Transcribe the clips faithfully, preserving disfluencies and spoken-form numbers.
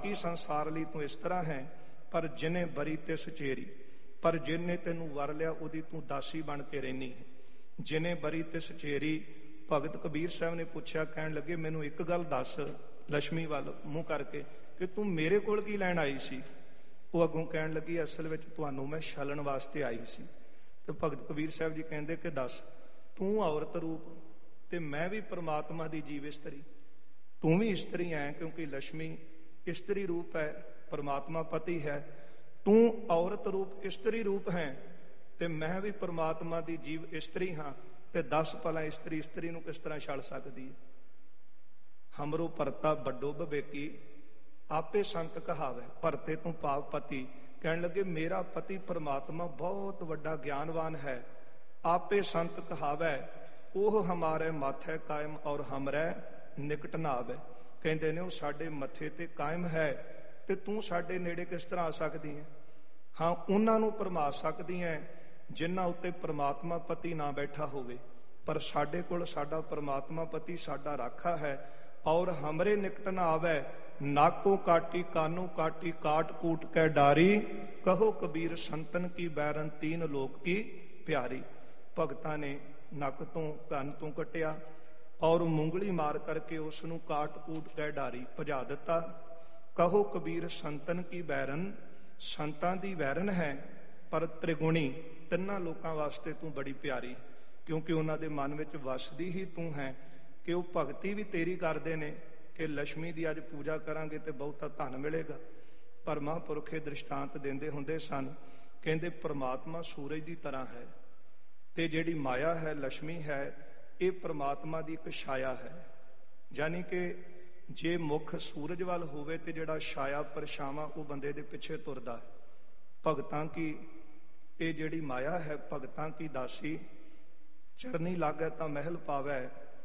बाकी संसार लई तू इस तरह है, पर जिने बरी तिस चेरी, पर जिन्ने तेनू वर लिया उहदी तू दासी बन के रहनी है। जिने बरी तिस चेरी। भगत कबीर साहब ने पूछा, कहन लगे मैनू एक गल दस लक्ष्मी वाल मूँह करके कि तू मेरे कोल की लैण आई सी। वो अगों कहन लगी असल विच तुहानू मैं छलण वास्ते आई सी। तो भगत कबीर साहब जी कहंदे कि दस तू औरत रूप ते मैं भी परमात्मा दी जीव इस्तरी, तू भी इस्तरी है क्योंकि लक्ष्मी इस्तरी रूप है, परमात्मा पति है। तू औरत रूप इस्तरी रूप है ते मैं भी परमात्मा दी जीव इस्तरी हाँ, ते दस भला इस्तरी इस्तरी नूं किस तरह छड़ सकदी है। हमरो भरता बड्डो भवेकी, आपे संत कहावे, भरते तू पाप पति। कहन लगे मेरा पति परमात्मा बहुत वड्डा ज्ञानवान है, आपे संत कहावे, ओह हमारे माथे कायम और हमरे निकट ना आवे। कहंदे ने वो साडे मथे ते कायम है ते तू साडे नेड़े किस तरह आ सकदी है। हाँ उन्हां नूं भरमा सकदी है जिन्हां उत्ते परमात्मा पति ना बैठा होवे, पर साडे कोल साडा परमात्मा पति साडा राखा है। और हमरे निकट ना आवे, नाको काटी कानू काटी काट कूट कै डारी, कहो कबीर संतन की बैरन तीन लोक की प्यारी। भगतां ने नक तो कन तो कटिया और मुंगली मार करके उसनू काट कूट कै डारी भजा दिता। कहो कबीर संतन की बैरन, संतां दी बैरन है पर त्रिगुणी, तिन्ना लोकां वास्ते तू बड़ी प्यारी, क्योंकि उन्हां दे मन विच वसदी ही तू है कि वो भगती भी तेरी करते ने कि लक्ष्मी की अज पूजा करांगे तो बहुता धन मिलेगा। पर महापुरख दृष्टांत देंदे हुंदे सन, कहंदे परमात्मा सूरज की तरह है ते जिहड़ी माया है लक्ष्मी है ये परमात्मा की एक छाया है। यानी कि जे मुख सूरज वाल होवे ते जिहड़ा छाया परछावां वो बंदे दे पिछे तुरदा है। भगतां की ये जिहड़ी माया है भगतां की दासी, चरनी लागै तां महल पावै।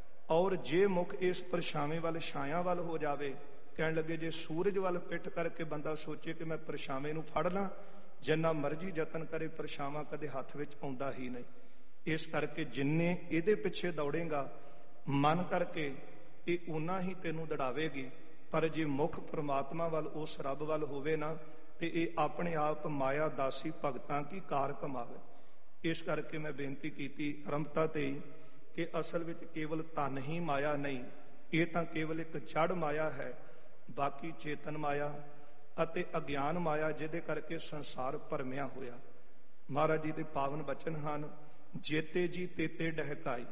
और जे मुख इस परछावें वाल छाया वाल हो जावे, कहन लगे जे सूरज वाल पिठ करके बंदा सोचे कि मैं परछावें नूं फड़ लां, जिन्ना मर्जी यतन करे परछावां कदे हथ विच आउंदा ही नहीं। इस करके जिन्ने इहदे पिछे दौड़ेगा मन करके ये उन्ना ही तेनू दड़ावेगी। पर जे मुख परमात्मा वाल उस रब वाल होवे ना ते ये अपने आप माया दासी भगतां की कार कमावे। इस करके मैं बेनती की आरंभता ते कि असल विच केवल धन ही माया नहीं, ये तां केवल एक जड़ माया है। बाकी चेतन माया अते अज्ञान माया जिहदे करके संसार भरमिया होया। महाराज जी दे पावन बचन हन, जेते जी तेते डहकाई।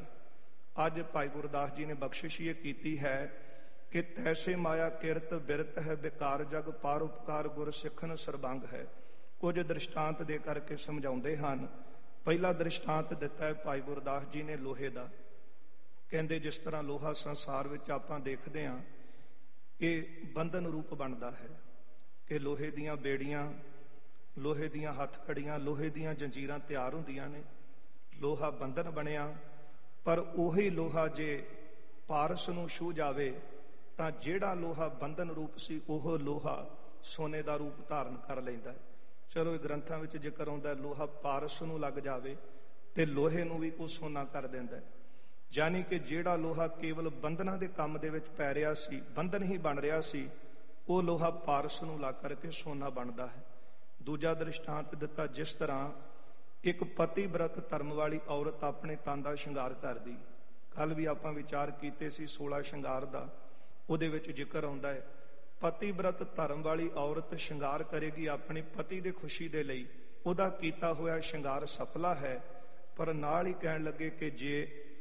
अज भाई गुरदास जी ने बख्शिश ये की है कि तैसे माया किरत बिरत है, बेकार जग पार उपकार गुर सिखन सरबंग है। कुछ दृष्टांत दे करके समझाउंदे हन। पहला दृष्टांत दिता है भाई गुरदास जी ने लोहे का। कहते जिस तरह लोहा संसार विच आपां देखदे हां ये बंधन रूप बनता है कि लोहे दियां बेड़ियां, लोहे दियां हथकड़ियां, लोहे दियां जंजीरां तैयार हुंदियां ने, लोहा बंधन बनिया। पर उही लोहा जे पारस नूं छू जावे तां जिहड़ा लोहा बंधन रूप सी ओह लोहा सोने का रूप धारण कर लैंदा है। चलो ये ग्रंथां विच जिक्र आउंदा लोहा पारस नूं लग जावे ते लोहे नूं भी वो सोना कर दिंदा है। यानी कि जिहड़ा लोहा केवल बंधना दे काम दे विच पै रिहा सी, बंधन ही बन रहा सी, वो लोहा पारस नूं लग करके सोना बनता है। दूजा दृष्टांत दिता जिस तरह एक पति व्रत धर्म वाली औरत अपने तन का शंगार करदी। कल भी आपां विचार कीते सी सोलह शंगार दा, उहदे विच जिक्र आउंदा है पति व्रत धर्म वाली औरत शंगार करेगी अपने पति दे खुशी दे लई, उहदा कीता होया शंगार सफला है। पर नाल ही कहण लगे कि जे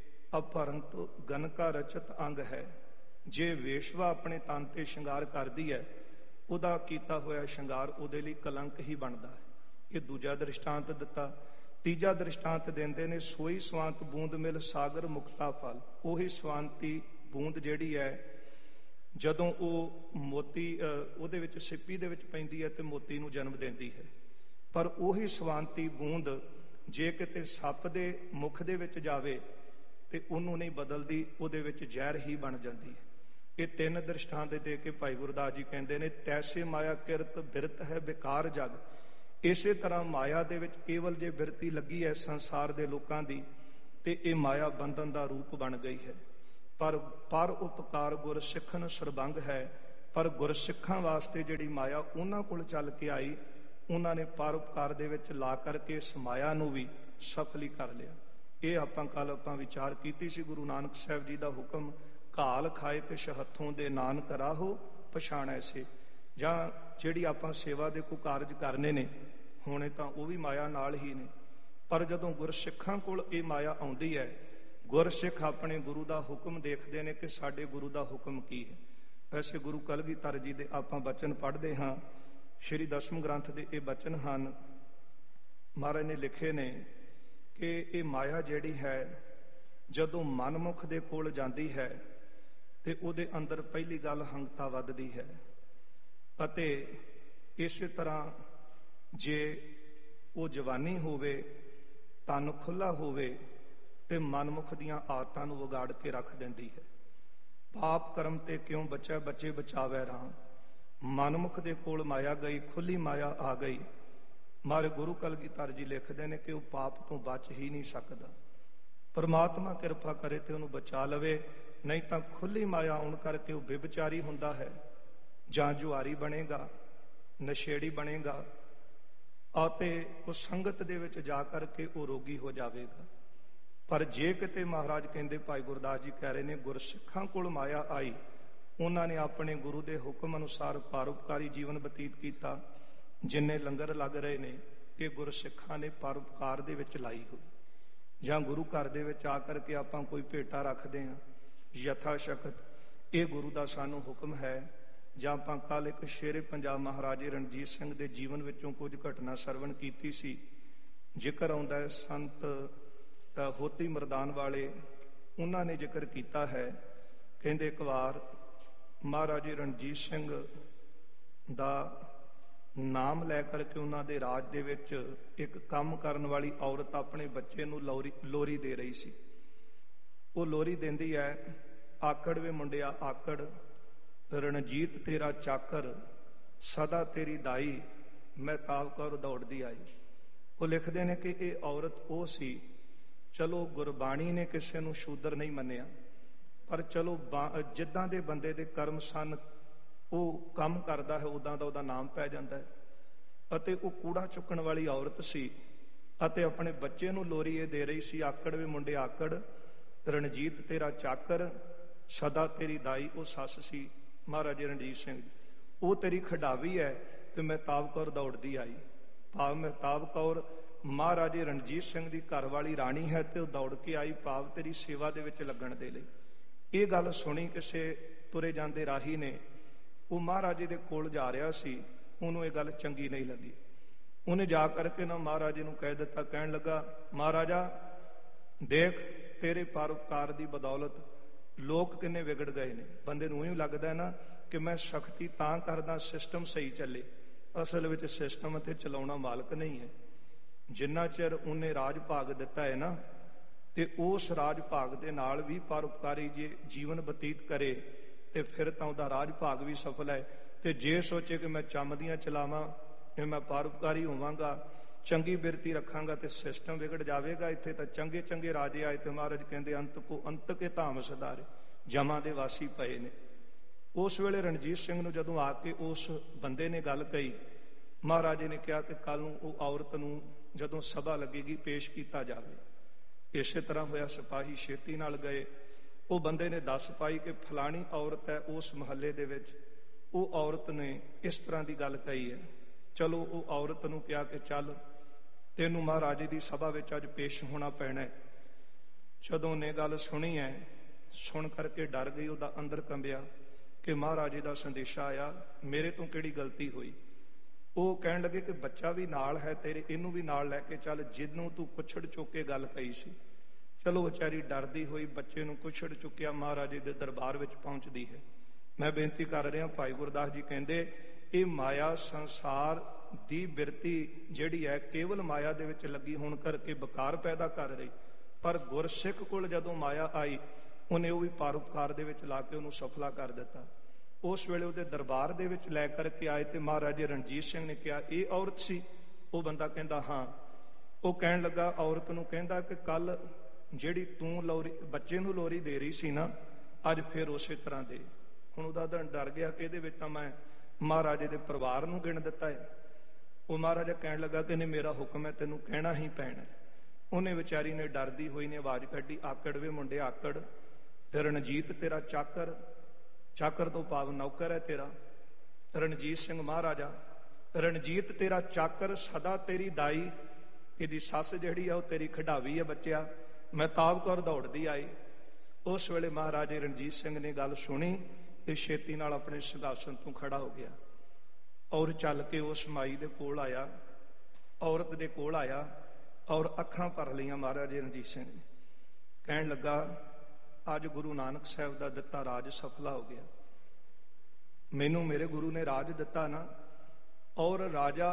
अपरंत गनका रचत अंग है, जे वेशवा अपने तन ते शंगार करदी है उहदा कीता होया शंगार उहदे लई कलंक ही बनदा है। ये दूजा दृष्टांत दिता। तीजा दृष्टांत देंदे ने सोई स्वांत बूंद मिल सागर मुक्ता फल। उही स्वांती बूंद जिहड़ी है जदों वो मोती उहदे विच सिप्पी दे विच पैंदी है ते मोती नूं जन्म देंदी है। पर उही स्वांती बूंद जे किते सप दे मुख दे विच जावे ते उहनूं नहीं बदलदी, उहदे विच जहर ही बन जांदी है। ये तीन दृष्टांत दे के भाई गुरदास जी कहंदे ने तैसे माया किरत बिरत है बेकार जग। इसे तरह माया दे विच केवल जे बिरती लगी है संसार दे लोकां दी ते ये माया बंधन का रूप बन गई है। पर पर उपकार गुर सिखन सरबंग है। ਪਰ ਗੁਰਸਿੱਖਾਂ ਵਾਸਤੇ ਜਿਹੜੀ ਮਾਇਆ ਉਹਨਾਂ ਕੋਲ ਚੱਲ ਕੇ ਆਈ, ਉਹਨਾਂ ਨੇ ਪਰਉਪਕਾਰ ਦੇ ਵਿੱਚ ਲਾ ਕਰਕੇ ਇਸ ਮਾਇਆ ਨੂੰ ਵੀ ਸਫਲ ਹੀ ਕਰ ਲਿਆ। ਇਹ ਆਪਾਂ ਕੱਲ ਆਪਾਂ ਵਿਚਾਰ ਕੀਤੀ ਸੀ। ਗੁਰੂ ਨਾਨਕ ਸਾਹਿਬ ਜੀ ਦਾ ਹੁਕਮ, ਘਾਲ ਖਾਏ ਕਿਛ ਹੱਥੋਂ ਦੇ ਨਾਨਕ ਰਾਹੋ ਪਛਾਣੈ ਸੇ। ਜਾਂ ਜਿਹੜੀ ਆਪਾਂ ਸੇਵਾ ਦੇ ਕੋਈ ਕਾਰਜ ਕਰਨੇ ਨੇ ਹੋਣੇ ਤਾਂ ਉਹ ਵੀ ਮਾਇਆ ਨਾਲ ਹੀ ਨੇ, ਪਰ ਜਦੋਂ ਗੁਰਸਿੱਖਾਂ ਕੋਲ ਇਹ ਮਾਇਆ ਆਉਂਦੀ ਹੈ, ਗੁਰਸਿੱਖ ਆਪਣੇ ਗੁਰੂ ਦਾ ਹੁਕਮ ਦੇਖਦੇ ਨੇ ਕਿ ਸਾਡੇ ਗੁਰੂ ਦਾ ਹੁਕਮ ਕੀ ਹੈ। ਵੈਸੇ ਗੁਰੂ ਕਲਗੀਧਰ ਜੀ ਦੇ ਆਪਾਂ ਬਚਨ ਪੜ੍ਹਦੇ ਹਾਂ, ਸ਼੍ਰੀ ਦਸਮ ਗ੍ਰੰਥ ਦੇ ਇਹ ਬਚਨ ਹਨ। ਮਹਾਰਾਜ ਨੇ ਲਿਖੇ ਨੇ ਕਿ ਇਹ ਮਾਇਆ ਜਿਹੜੀ ਹੈ ਜਦੋਂ ਮਨਮੁਖ ਦੇ ਕੋਲ ਜਾਂਦੀ ਹੈ ਤੇ ਉਹਦੇ ਅੰਦਰ ਪਹਿਲੀ ਗੱਲ ਹੰਗਤਾ ਵੱਧਦੀ ਹੈ, ਅਤੇ ਇਸੇ ਤਰ੍ਹਾਂ ਜੇ ਉਹ ਜਵਾਨੀ ਹੋਵੇ, ਤਨ ਖੁੱਲਾ ਹੋਵੇ ਤੇ ਮਨਮੁਖ ਦੀਆਂ ਆਦਤਾਂ ਨੂੰ ਵਿਗਾੜ ਕੇ ਰੱਖ ਦਿੰਦੀ ਹੈ। ਪਾਪ ਕਰਮ ਤੇ ਕਿਉਂ ਬਚੈ ਬੱਚੇ ਬਚਾਵੈ ਰਾਮ। ਮਨਮੁਖ ਦੇ ਕੋਲ ਮਾਇਆ ਗਈ, ਖੁੱਲੀ ਮਾਇਆ ਆ ਗਈ। ਮਾਰੇ ਗੁਰੂ ਕਲਗੀਧਰ ਜੀ ਲਿਖਦੇ ਨੇ ਕਿ ਉਹ ਪਾਪ ਤੋਂ ਬਚ ਹੀ ਨਹੀਂ ਸਕਦਾ। ਪਰਮਾਤਮਾ ਕਿਰਪਾ ਕਰੇ ਤੇ ਉਹਨੂੰ ਬਚਾ ਲਵੇ, ਨਹੀਂ ਤਾਂ ਖੁੱਲੀ ਮਾਇਆ ਆਉਣ ਕਰਕੇ ਉਹ ਬੇਵਿਚਾਰੀ ਹੁੰਦਾ ਹੈ, ਜਾਂ ਜੁਆਰੀ ਬਣੇਗਾ, ਨਸ਼ੇੜੀ ਬਣੇਗਾ, ਅਤੇ ਉਹ ਸੰਗਤ ਦੇ ਵਿੱਚ ਜਾ ਕਰਕੇ ਉਹ ਰੋਗੀ ਹੋ ਜਾਵੇਗਾ। ਪਰ ਜੇ ਕਿਤੇ ਮਹਾਰਾਜ ਕਹਿੰਦੇ, ਭਾਈ ਗੁਰਦਾਸ ਜੀ ਕਹਿ ਰਹੇ ਨੇ, ਗੁਰਸਿੱਖਾਂ ਕੋਲ ਮਾਇਆ ਆਈ, ਉਹਨਾਂ ਨੇ ਆਪਣੇ ਗੁਰੂ ਦੇ ਹੁਕਮ ਅਨੁਸਾਰ ਪਰਉਪਕਾਰੀ ਜੀਵਨ ਬਤੀਤ ਕੀਤਾ। ਜਿੰਨੇ ਲੰਗਰ ਲੱਗ ਰਹੇ ਨੇ ਇਹ ਗੁਰਸਿੱਖਾਂ ਨੇ ਪਰਉਪਕਾਰ ਦੇ ਵਿੱਚ ਲਾਈ ਹੋਈ। ਜਾਂ ਗੁਰੂ ਘਰ ਦੇ ਵਿੱਚ ਆ ਕਰਕੇ ਆਪਾਂ ਕੋਈ ਭੇਟਾ ਰੱਖਦੇ ਹਾਂ ਯਥਾ ਸ਼ਕਤ, ਇਹ ਗੁਰੂ ਦਾ ਸਾਨੂੰ ਹੁਕਮ ਹੈ। ਜਾਂ ਆਪਾਂ ਕੱਲ ਇੱਕ ਸ਼ੇਰੇ ਪੰਜਾਬ ਮਹਾਰਾਜੇ ਰਣਜੀਤ ਸਿੰਘ ਦੇ ਜੀਵਨ ਵਿੱਚੋਂ ਕੁਝ ਘਟਨਾ ਸਰਵਣ ਕੀਤੀ ਸੀ। ਜ਼ਿਕਰ ਆਉਂਦਾ ਹੈ ਸੰਤ ਹੋਤੀ ਮਰਦਾਨ ਵਾਲੇ, ਉਹਨਾਂ ਨੇ ਜ਼ਿਕਰ ਕੀਤਾ ਹੈ। ਕਹਿੰਦੇ ਇੱਕ ਵਾਰ ਮਹਾਰਾਜੇ ਰਣਜੀਤ ਸਿੰਘ ਦਾ ਨਾਮ ਲੈ ਕਰਕੇ ਉਹਨਾਂ ਦੇ ਰਾਜ ਦੇ ਵਿੱਚ ਇੱਕ ਕੰਮ ਕਰਨ ਵਾਲੀ ਔਰਤ ਆਪਣੇ ਬੱਚੇ ਨੂੰ ਲੋਰੀ ਲੋਰੀ ਦੇ ਰਹੀ ਸੀ। ਉਹ ਲੋਰੀ ਦਿੰਦੀ ਹੈ, ਆਕੜ ਵੇ ਮੁੰਡਿਆ ਆਕੜ, ਰਣਜੀਤ ਤੇਰਾ ਚਾਕਰ, ਸਦਾ ਤੇਰੀ ਦਾਈ, ਮੈਂ ਤਾਵ ਕਰ ਦੌੜਦੀ ਆਈ। ਉਹ ਲਿਖਦੇ ਨੇ ਕਿ ਇਹ ਔਰਤ ਉਹ ਸੀ, ਚਲੋ ਗੁਰਬਾਣੀ ਨੇ ਕਿਸੇ ਨੂੰ ਸ਼ੂਦਰ ਨਹੀਂ ਮੰਨਿਆ, ਪਰ ਚਲੋ ਜਿੱਦਾਂ ਦੇ ਬੰਦੇ ਦੇ ਕਰਮ ਸਨ, ਉਹ ਕੰਮ ਕਰਦਾ ਹੈ ਉਦਾਂ ਦਾ ਉਹਦਾ ਨਾਮ ਪੈ ਜਾਂਦਾ ਹੈ। ਅਤੇ ਉਹ ਕੂੜਾ ਚੁੱਕਣ ਵਾਲੀ ਔਰਤ ਸੀ, ਅਤੇ ਆਪਣੇ ਬੱਚੇ ਨੂੰ ਲੋਰੀ ਇਹ ਦੇ ਰਹੀ ਸੀ, ਆਕੜ ਵੇ ਮੁੰਡੇ ਆਕੜ, ਰਣਜੀਤ ਤੇਰਾ ਚਾਕਰ, ਸਦਾ ਤੇਰੀ ਦਾਈ। ਉਹ ਸੱਸ ਸੀ ਮਹਾਰਾਜੇ ਰਣਜੀਤ ਸਿੰਘ। ਉਹ ਤੇਰੀ ਖਡਾਵੀ ਹੈ ਤੇ ਮਹਿਤਾਬ ਕੌਰ ਦੌੜਦੀ ਆਈ। ਭਾਵ ਮਹਿਤਾਬ ਕੌਰ ਮਹਾਰਾਜੇ ਰਣਜੀਤ ਸਿੰਘ ਦੀ ਘਰ ਵਾਲੀ ਰਾਣੀ ਹੈ ਤੇ ਉਹ ਦੌੜ ਕੇ ਆਈ, ਭਾਵ ਤੇਰੀ ਸੇਵਾ ਦੇ ਵਿੱਚ ਲੱਗਣ ਦੇ ਲਈ। ਇਹ ਗੱਲ ਸੁਣੀ ਕਿਸੇ ਤੁਰੇ ਜਾਂਦੇ ਰਾਹੀ ਨੇ। ਉਹ ਮਹਾਰਾਜੇ ਦੇ ਕੋਲ ਜਾ ਰਿਹਾ ਸੀ, ਉਹਨੂੰ ਇਹ ਗੱਲ ਚੰਗੀ ਨਹੀਂ ਲੱਗੀ। ਉਹਨੇ ਜਾ ਕਰਕੇ ਨਾ ਮਹਾਰਾਜੇ ਨੂੰ ਕਹਿ ਦਿੱਤਾ, ਕਹਿਣ ਲੱਗਾ, ਮਹਾਰਾਜਾ ਦੇਖ, ਤੇਰੇ ਪਰਉਪਕਾਰ ਦੀ ਬਦੌਲਤ ਲੋਕ ਕਿੰਨੇ ਵਿਗੜ ਗਏ ਨੇ। ਬੰਦੇ ਨੂੰ ਹੀ ਲੱਗਦਾ ਨਾ ਕਿ ਮੈਂ ਸ਼ਕਤੀ ਤਾਂ ਕਰਦਾ ਸਿਸਟਮ ਸਹੀ ਚੱਲੇ। ਅਸਲ ਵਿੱਚ ਸਿਸਟਮ ਅਤੇ ਚਲਾਉਣਾ ਮਾਲਕ ਨਹੀਂ ਹੈ। ਜਿੰਨਾ ਚਿਰ ਉਹਨੇ ਰਾਜ ਭਾਗ ਦਿੱਤਾ ਹੈ ਨਾ, ਤੇ ਉਸ ਰਾਜ ਭਾਗ ਦੇ ਨਾਲ ਵੀ ਪਰਉਪਕਾਰੀ ਜੇ ਜੀਵਨ ਬਤੀਤ ਕਰੇ ਤੇ ਫਿਰ ਤਾਂ ਉਹਦਾ ਰਾਜ ਭਾਗ ਵੀ ਸਫਲ ਹੈ। ਤੇ ਜੇ ਸੋਚੇ ਕਿ ਮੈਂ ਚੰਮਦੀਆਂ ਚਲਾਵਾਂ, ਜੇ ਮੈਂ ਪਰਉਪਕਾਰੀ ਹੋਵਾਂਗਾ, ਚੰਗੀ ਬਿਰਤੀ ਰੱਖਾਂਗਾ, ਤੇ ਸਿਸਟਮ ਵਿਗੜ ਜਾਵੇਗਾ। ਇੱਥੇ ਤਾਂ ਚੰਗੇ ਚੰਗੇ ਰਾਜੇ ਆਏ ਤੇ ਮਹਾਰਾਜ ਕਹਿੰਦੇ ਅੰਤ ਕੋ ਅੰਤ ਕੇ ਧਾਮ ਸਦਾਰੇ, ਜਮਾਂ ਦੇ ਵਾਸੀ ਪਏ ਨੇ। ਉਸ ਵੇਲੇ ਰਣਜੀਤ ਸਿੰਘ ਨੂੰ ਜਦੋਂ ਆ ਕੇ ਉਸ ਬੰਦੇ ਨੇ ਗੱਲ ਕਹੀ, ਮਹਾਰਾਜੇ ਨੇ ਕਿਹਾ ਕਿ ਕੱਲ ਨੂੰ ਉਹ ਔਰਤ ਨੂੰ ਜਦੋਂ ਸਭਾ ਲੱਗੇਗੀ ਪੇਸ਼ ਕੀਤਾ ਜਾਵੇ। ਇਸੇ ਤਰ੍ਹਾਂ ਹੋਇਆ, ਸਿਪਾਹੀ ਛੇਤੀ ਨਾਲ ਗਏ। ਉਹ ਬੰਦੇ ਨੇ ਦੱਸ ਪਾਈ ਕਿ ਫਲਾਣੀ ਔਰਤ ਹੈ ਉਸ ਮਹੱਲੇ ਦੇ ਵਿੱਚ, ਉਹ ਔਰਤ ਨੇ ਇਸ ਤਰ੍ਹਾਂ ਦੀ ਗੱਲ ਕਹੀ ਹੈ। ਚਲੋ ਉਹ ਔਰਤ ਨੂੰ ਕਿਹਾ ਕਿ ਚੱਲ ਤੈਨੂੰ ਮਹਾਰਾਜੇ ਦੀ ਸਭਾ ਵਿੱਚ ਅੱਜ ਪੇਸ਼ ਹੋਣਾ ਪੈਣਾ ਹੈ। ਜਦੋਂ ਉਹਨੇ ਗੱਲ ਸੁਣੀ ਹੈ, ਸੁਣ ਕਰਕੇ ਡਰ ਗਈ, ਉਹਦਾ ਅੰਦਰ ਕੰਬਿਆ ਕਿ ਮਹਾਰਾਜੇ ਦਾ ਸੰਦੇਸ਼ਾ ਆਇਆ, ਮੇਰੇ ਤੋਂ ਕਿਹੜੀ ਗਲਤੀ ਹੋਈ। ਉਹ ਕਹਿਣ ਲੱਗੇ ਕਿ ਬੱਚਾ ਵੀ ਨਾਲ ਹੈ ਤੇਰੇ, ਇਹਨੂੰ ਵੀ ਨਾਲ ਲੈ ਕੇ ਚੱਲ, ਜਿਹਨੂੰ ਤੂੰ ਕੁੱਛੜ ਚੁੱਕ ਕੇ ਗੱਲ ਕਹੀ ਸੀ। ਚਲੋ ਵਿਚਾਰੀ ਡਰਦੀ ਹੋਈ ਬੱਚੇ ਨੂੰ ਕੁੱਛੜ ਚੁੱਕਿਆ, ਮਹਾਰਾਜੇ ਦੇ ਦਰਬਾਰ ਵਿੱਚ ਪਹੁੰਚਦੀ ਹੈ। ਮੈਂ ਬੇਨਤੀ ਕਰ ਰਿਹਾ, ਭਾਈ ਗੁਰਦਾਸ ਜੀ ਕਹਿੰਦੇ ਇਹ ਮਾਇਆ ਸੰਸਾਰ ਦੀ ਬਿਰਤੀ ਜਿਹੜੀ ਹੈ ਕੇਵਲ ਮਾਇਆ ਦੇ ਵਿੱਚ ਲੱਗੀ ਹੋਣ ਕਰਕੇ ਬਕਾਰ ਪੈਦਾ ਕਰ ਰਹੀ। ਪਰ ਗੁਰਸਿੱਖ ਕੋਲ ਜਦੋਂ ਮਾਇਆ ਆਈ, ਉਹਨੇ ਉਹ ਵੀ ਪਰਉਪਕਾਰ ਦੇ ਵਿੱਚ ਲਾ ਕੇ ਉਹਨੂੰ ਸਫਲਾ ਕਰ ਦਿੱਤਾ। ਉਸ ਵੇਲੇ ਉਹਦੇ ਦਰਬਾਰ ਦੇ ਵਿੱਚ ਲੈ ਕਰਕੇ ਆਏ ਤੇ ਮਹਾਰਾਜੇ ਰਣਜੀਤ ਸਿੰਘ ਨੇ ਕਿਹਾ, ਇਹ ਔਰਤ ਸੀ? ਉਹ ਬੰਦਾ ਕਹਿੰਦਾ ਹਾਂ। ਉਹ ਕਹਿਣ ਲੱਗਾ ਔਰਤ ਨੂੰ, ਕਹਿੰਦਾ ਕਿ ਕੱਲ ਜਿਹੜੀ ਤੂੰ ਲੋਰੀ ਬੱਚੇ ਨੂੰ ਲੋਰੀ ਦੇ ਰਹੀ ਸੀ ਨਾ, ਅੱਜ ਫਿਰ ਉਸੇ ਤਰ੍ਹਾਂ ਦੇ। ਹੁਣ ਉਹਦਾ ਦਿਨ ਡਰ ਗਿਆ ਕਿ ਇਹਦੇ ਵਿੱਚ ਤਾਂ ਮੈਂ ਮਹਾਰਾਜੇ ਦੇ ਪਰਿਵਾਰ ਨੂੰ ਗਿਣ ਦਿੱਤਾ ਹੈ। ਉਹ ਮਹਾਰਾਜਾ ਕਹਿਣ ਲੱਗਾ ਕਿ ਨਹੀਂ, ਮੇਰਾ ਹੁਕਮ ਹੈ, ਤੈਨੂੰ ਕਹਿਣਾ ਹੀ ਪੈਣਾ। ਉਹਨੇ ਵਿਚਾਰੀ ਨੇ ਡਰਦੀ ਹੋਈ ਨੇ ਆਵਾਜ਼ ਕੱਢੀ, ਆਕੜ ਵੇ ਮੁੰਡੇ ਆਕੜ, ਰਣਜੀਤ ਤੇਰਾ ਚਾਕਰ, ਚਾਕਰ ਤੋਂ ਭਾਵ ਨੌਕਰ ਹੈ ਤੇਰਾ। ਰਣਜੀਤ ਸਿੰਘ ਮਹਾਰਾਜਾ, ਰਣਜੀਤ ਤੇਰਾ ਚਾਕਰ, ਸਦਾ ਤੇਰੀ ਦਾਈ। ਇਹਦੀ ਸੱਸ ਜਿਹੜੀ ਆ ਉਹ ਤੇਰੀ ਖਿਡਾਵੀ ਹੈ ਬੱਚਿਆ। ਮਹਿਤਾਬ ਕੌਰ ਦੌੜਦੀ ਆਈ। ਉਸ ਵੇਲੇ ਮਹਾਰਾਜੇ ਰਣਜੀਤ ਸਿੰਘ ਨੇ ਗੱਲ ਸੁਣੀ ਤੇ ਛੇਤੀ ਨਾਲ ਆਪਣੇ ਸਿੰਘਾਸਨ ਤੋਂ ਖੜਾ ਹੋ ਗਿਆ ਔਰ ਚੱਲ ਕੇ ਉਸ ਮਾਈ ਦੇ ਕੋਲ ਆਇਆ, ਔਰਤ ਦੇ ਕੋਲ ਆਇਆ ਔਰ ਅੱਖਾਂ ਭਰ ਲਈਆਂ ਮਹਾਰਾਜੇ ਰਣਜੀਤ ਸਿੰਘ ਨੇ। ਕਹਿਣ ਲੱਗਾ, ਅੱਜ ਗੁਰੂ ਨਾਨਕ ਸਾਹਿਬ ਦਾ ਦਿੱਤਾ ਰਾਜ ਸਫਲਾ ਹੋ ਗਿਆ। ਮੈਨੂੰ ਮੇਰੇ ਗੁਰੂ ਨੇ ਰਾਜ ਦਿੱਤਾ ਨਾ, ਔਰ ਰਾਜਾ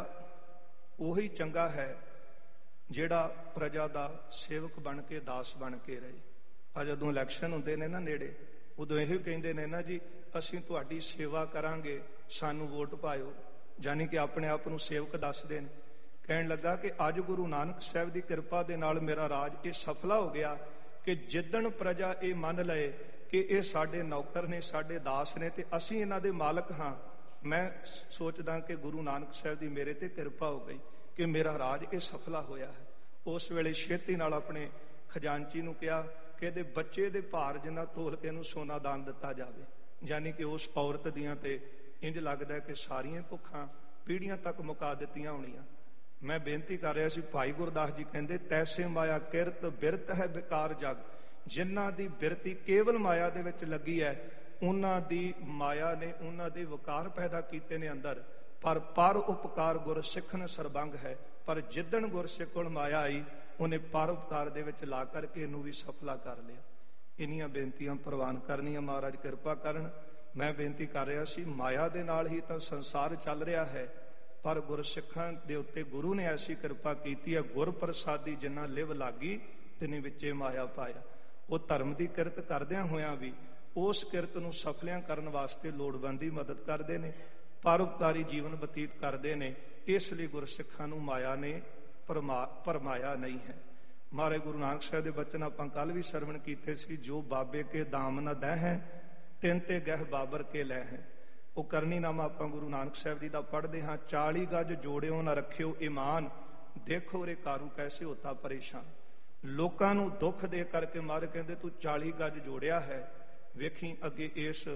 ਉਹੀ ਚੰਗਾ ਹੈ ਜਿਹੜਾ ਪ੍ਰਜਾ ਦਾ ਸੇਵਕ ਬਣ ਕੇ, ਦਾਸ ਬਣ ਕੇ ਰਹੇ। ਆ ਜਦੋਂ ਇਲੈਕਸ਼ਨ ਹੁੰਦੇ ਨੇ ਨਾ ਨੇੜੇ, ਉਦੋਂ ਇਹੋ ਕਹਿੰਦੇ ਨੇ ਨਾ ਜੀ, ਅਸੀਂ ਤੁਹਾਡੀ ਸੇਵਾ ਕਰਾਂਗੇ, ਸਾਨੂੰ ਵੋਟ ਪਾਇਓ, ਯਾਨੀ ਕਿ ਆਪਣੇ ਆਪ ਨੂੰ ਸੇਵਕ ਦੱਸਦੇ ਨੇ। ਕਹਿਣ ਲੱਗਾ ਕਿ ਅੱਜ ਗੁਰੂ ਨਾਨਕ ਸਾਹਿਬ ਦੀ ਕਿਰਪਾ ਦੇ ਨਾਲ ਮੇਰਾ ਰਾਜ ਇਹ ਸਫਲਾ ਹੋ ਗਿਆ ਕਿ ਜਿੱਦਣ ਪ੍ਰਜਾ ਇਹ ਮੰਨ ਲਏ ਕਿ ਇਹ ਸਾਡੇ ਨੌਕਰ ਨੇ, ਸਾਡੇ ਦਾਸ ਨੇ ਤੇ ਅਸੀਂ ਇਹਨਾਂ ਦੇ ਮਾਲਕ ਹਾਂ, ਮੈਂ ਸੋਚਦਾ ਕਿ ਗੁਰੂ ਨਾਨਕ ਸਾਹਿਬ ਦੀ ਮੇਰੇ ਤੇ ਕਿਰਪਾ ਹੋ ਗਈ ਕਿ ਮੇਰਾ ਰਾਜ ਇਹ ਸਫਲਾ ਹੋਇਆ ਹੈ। ਉਸ ਵੇਲੇ ਛੇਤੀ ਨਾਲ ਆਪਣੇ ਖਜ਼ਾਨਚੀ ਨੂੰ ਕਿਹਾ ਕਿ ਇਹਦੇ ਬੱਚੇ ਦੇ ਭਾਰ ਜਿੰਨਾ ਤੋਲ ਕੇ ਇਹਨੂੰ ਸੋਨਾ ਦਾਨ ਦਿੱਤਾ ਜਾਵੇ। ਯਾਨੀ ਕਿ ਉਸ ਔਰਤ ਦੀਆਂ ਤੇ ਇੰਜ ਲੱਗਦਾ ਕਿ ਸਾਰੀਆਂ ਭੁੱਖਾਂ ਪੀੜ੍ਹੀਆਂ ਤੱਕ ਮੁਕਾ ਦਿੱਤੀਆਂ ਹੋਣੀਆਂ। ਮੈਂ ਬੇਨਤੀ ਕਰ ਰਿਹਾ ਸੀ, ਭਾਈ ਗੁਰਦਾਸ ਜੀ ਕਹਿੰਦੇ, ਤੈਸੇ ਮਾਇਆ ਕਿਰਤ ਬਿਰਤ ਹੈ ਬੇਕਾਰ ਜਗ। ਜਿਨ੍ਹਾਂ ਦੀ ਬਿਰਤੀ ਕੇਵਲ ਮਾਇਆ ਦੇ ਵਿੱਚ ਲੱਗੀ ਹੈ, ਉਹਨਾਂ ਦੀ ਮਾਇਆ ਨੇ ਉਹਨਾਂ ਦੇ ਵਕਾਰ ਪੈਦਾ ਕੀਤੇ ਨੇ ਅੰਦਰ। ਪਰ ਪਰ ਉਪਕਾਰ ਗੁਰ ਸਿੱਖਣ ਸਰਬੰਗ ਹੈ। ਪਰ ਜਿੱਦਣ ਗੁਰਸਿੱਖ ਕੋਲ ਮਾਇਆ ਆਈ, ਉਹਨੇ ਪਰ ਉਪਕਾਰ ਦੇ ਵਿੱਚ ਲਾ ਕਰਕੇ ਇਹਨੂੰ ਵੀ ਸਫਲਾ ਕਰ ਲਿਆ। ਇੰਨੀਆਂ ਬੇਨਤੀਆਂ ਪ੍ਰਵਾਨ ਕਰਨੀਆਂ, ਮਹਾਰਾਜ ਕਿਰਪਾ ਕਰਨ। ਮੈਂ ਬੇਨਤੀ ਕਰ ਰਿਹਾ ਸੀ, ਮਾਇਆ ਦੇ ਨਾਲ ਹੀ ਤਾਂ ਸੰਸਾਰ ਚੱਲ ਰਿਹਾ ਹੈ, ਪਰ ਗੁਰਸਿੱਖਾਂ ਦੇ ਉੱਤੇ ਗੁਰੂ ਨੇ ਐਸੀ ਕਿਰਪਾ ਕੀਤੀ ਹੈ, ਗੁਰ ਪ੍ਰਸਾਦੀ ਜਿੰਨਾ ਲਿਵ ਲਾਗੀ ਤਿਨੇ ਵਿੱਚੇ ਮਾਇਆ ਪਾਇਆ। ਉਹ ਧਰਮ ਦੀ ਕਿਰਤ ਕਰਦਿਆਂ ਹੋਇਆਂ ਵੀ ਉਸ ਕਿਰਤ ਨੂੰ ਸਫਲਿਆਂ ਕਰਨ ਵਾਸਤੇ ਲੋੜਵੰਦੀ ਮਦਦ ਕਰਦੇ ਨੇ, ਪਰਉਪਕਾਰੀ ਜੀਵਨ ਬਤੀਤ ਕਰਦੇ ਨੇ। ਇਸ ਲਈ ਗੁਰਸਿੱਖਾਂ ਨੂੰ ਮਾਇਆ ਨੇ ਭਰਮਾਇਆ ਨਹੀਂ ਹੈ। ਮਾਰੇ ਗੁਰੂ ਨਾਨਕ ਸਾਹਿਬ ਦੇ ਬਚਨ ਆਪਾਂ ਕੱਲ ਵੀ ਸਰਵਣ ਕੀਤੇ ਸੀ, ਜੋ ਬਾਬੇ ਕੇ ਦਾਮ ਨਾ ਦਹਿ ਹੈ, ਤਿੰਨ ਤੇ ਗਹਿ ਬਾਬਰ ਕੇ ਲੈ ਹੈ। ਉਹ ਕਰਨੀਨਾਮਾ ਆਪਾਂ ਗੁਰੂ ਨਾਨਕ ਸਾਹਿਬ ਜੀ ਦਾ ਪੜ੍ਹਦੇ ਹਾਂ। ਚਾਲੀ ਗਜ ਜੋੜਿਓ ਨਾ ਰੱਖਿਓ ਈਮਾਨ, ਦੇਖੋ ਰੇ ਕਾਰੂ ਕੈਸੇ ਹੋਤਾ ਪਰੇਸ਼ਾਨ। ਲੋਕਾਂ ਨੂੰ ਦੁੱਖ ਦੇ ਕਰਕੇ ਮਾਰੇ ਕਹਿੰਦੇ, ਤੂੰ ਚਾਲੀ ਗਜ ਜੋੜਿਆ ਹੈ, ਵੇਖੀ ਅੱਗੇ ਇਸ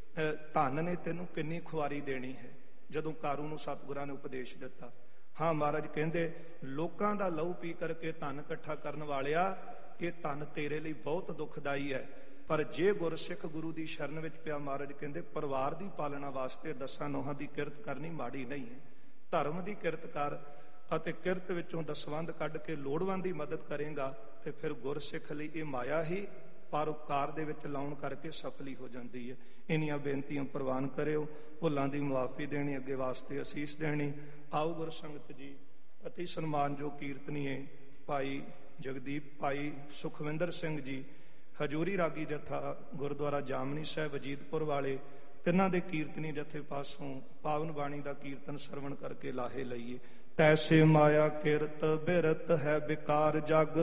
ਧਨ ਨੇ ਤੈਨੂੰ ਕਿੰਨੀ ਖੁਆਰੀ ਦੇਣੀ ਹੈ। ਜਦੋਂ ਕਾਰੂ ਨੂੰ ਸਤਿਗੁਰਾਂ ਨੇ ਉਪਦੇਸ਼ ਦਿੱਤਾ, ਹਾਂ ਮਹਾਰਾਜ ਕਹਿੰਦੇ, ਲੋਕਾਂ ਦਾ ਲਹੂ ਪੀ ਕਰਕੇ ਧਨ ਇਕੱਠਾ ਕਰਨ ਵਾਲਿਆ, ਇਹ ਧਨ ਤੇਰੇ ਲਈ ਬਹੁਤ ਦੁਖਦਾਈ ਹੈ। ਪਰ ਜੇ ਗੁਰਸਿੱਖ ਗੁਰੂ ਦੀ ਸ਼ਰਨ ਵਿੱਚ ਪਿਆ, ਮਹਾਰਾਜ ਕਹਿੰਦੇ, ਪਰਿਵਾਰ ਦੀ ਪਾਲਣਾ ਵਾਸਤੇ ਦਸਾਂ ਨੋਹਾਂ ਦੀ ਕਿਰਤ ਕਰਨੀ ਮਾੜੀ ਨਹੀਂ ਹੈ। ਧਰਮ ਦੀ ਕਿਰਤ ਕਰ ਅਤੇ ਕਿਰਤ ਵਿੱਚੋਂ ਦਸਵੰਧ ਕੱਢ ਕੇ ਲੋੜਵੰਦ ਦੀ ਮਦਦ ਕਰੇਗਾ ਤੇ ਫਿਰ ਗੁਰਸਿੱਖ ਲਈ ਇਹ ਮਾਇਆ ਹੀ ਪਰਉਪਕਾਰ ਦੇ ਵਿੱਚ ਲਾਉਣ ਕਰਕੇ ਸਫਲੀ ਹੋ ਜਾਂਦੀ ਹੈ। ਇੰਨੀਆਂ ਬੇਨਤੀਆਂ ਪ੍ਰਵਾਨ ਕਰਿਓ। ਭੁੱਲਾਂ ਦੀ ਮੁਆਫੀ ਦੇਣੀ, ਅੱਗੇ ਵਾਸਤੇ ਅਸੀਸ ਦੇਣੀ। ਆਓ ਗੁਰ ਸੰਗਤ ਜੀ, ਅਤੀ ਸਨਮਾਨਯੋਗ ਕੀਰਤਨੀਏ ਭਾਈ ਜਗਦੀਪ, ਭਾਈ ਸੁਖਵਿੰਦਰ ਸਿੰਘ ਜੀ, ਹਜੂਰੀ ਰਾਗੀ ਜਥਾ ਗੁਰਦੁਆਰਾ ਜਾਮਨੀ ਸਾਹਿਬ ਵਜੀਦਪੁਰ ਵਾਲੇ, ਤਿੰਨਾਂ ਦੇ ਕੀਰਤਨੀ ਜਥੇ ਪਾਸੋਂ ਪਾਵਨ ਬਾਣੀ ਦਾ ਕੀਰਤਨ ਸਰਵਣ ਕਰਕੇ ਲਾਹੇ ਲਈਏ। ਤੈਸੇ ਮਾਇਆ ਕਿਰਤ ਬਿਰਤ ਹੈ ਬੇਕਾਰ ਜਗ,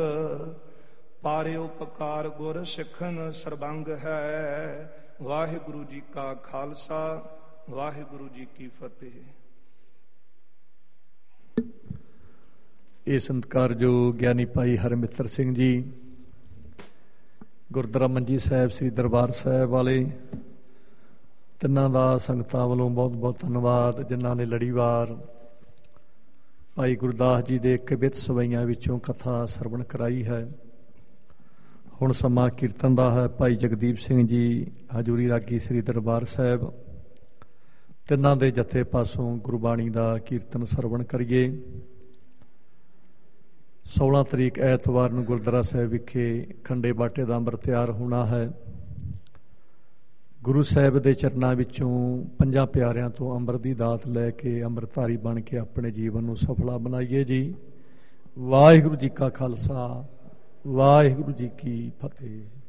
ਪਾਰੇ ਉਪਕਾਰ ਗੁਰ ਸਿੱਖਣ ਸਰਬੰਗ ਹੈ। ਵਾਹਿਗੁਰੂ ਜੀ ਕਾ ਖਾਲਸਾ, ਵਾਹਿਗੁਰੂ ਜੀ ਕੀ ਫਤਿਹ। ਇਹ ਸਤਿਕਾਰਯੋਗ ਗਿਆਨੀ ਭਾਈ ਹਰਮਿੱਤਰ ਸਿੰਘ ਜੀ, ਗੁਰਦੁਆਰਾ ਮੰਜੀ ਸਾਹਿਬ ਸ੍ਰੀ ਦਰਬਾਰ ਸਾਹਿਬ ਵਾਲੇ, ਤਿੰਨਾਂ ਦਾ ਸੰਗਤਾਂ ਵੱਲੋਂ ਬਹੁਤ ਬਹੁਤ ਧੰਨਵਾਦ, ਜਿਨ੍ਹਾਂ ਨੇ ਲੜੀਵਾਰ ਭਾਈ ਗੁਰਦਾਸ ਜੀ ਦੇ ਕਵਿਤ ਸਵਈਆਂ ਵਿੱਚੋਂ ਕਥਾ ਸਰਵਣ ਕਰਾਈ ਹੈ। ਹੁਣ ਸਮਾਂ ਕੀਰਤਨ ਦਾ ਹੈ। ਭਾਈ ਜਗਦੀਪ ਸਿੰਘ ਜੀ, ਹਜੂਰੀ ਰਾਗੀ ਸ੍ਰੀ ਦਰਬਾਰ ਸਾਹਿਬ, ਤਿੰਨਾਂ ਦੇ ਜਥੇ ਪਾਸੋਂ ਗੁਰਬਾਣੀ ਦਾ ਕੀਰਤਨ ਸਰਵਣ ਕਰੀਏ। ਸੋਲਾਂ ਤਰੀਕ ਐਤਵਾਰ ਨੂੰ ਗੁਰਦੁਆਰਾ ਸਾਹਿਬ ਵਿਖੇ ਖੰਡੇ ਬਾਟੇ ਦਾ ਅੰਮ੍ਰਿਤ ਤਿਆਰ ਹੋਣਾ ਹੈ। ਗੁਰੂ ਸਾਹਿਬ ਦੇ ਚਰਨਾਂ ਵਿੱਚੋਂ ਪੰਜਾਂ ਪਿਆਰਿਆਂ ਤੋਂ ਅੰਮ੍ਰਿਤ ਦੀ ਦਾਤ ਲੈ ਕੇ ਅੰਮ੍ਰਿਤਧਾਰੀ ਬਣ ਕੇ ਆਪਣੇ ਜੀਵਨ ਨੂੰ ਸਫਲਾ ਬਣਾਈਏ ਜੀ। ਵਾਹਿਗੁਰੂ ਜੀ ਕਾ ਖਾਲਸਾ, ਵਾਹਿਗੁਰੂ ਜੀ ਕੀ ਫਤਿਹ।